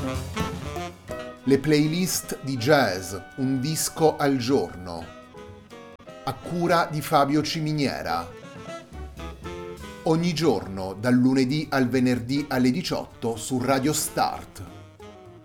Le playlist di jazz, un disco al giorno. A cura di Fabio Ciminiera. Ogni giorno, dal lunedì al venerdì alle 18 su Radio Start.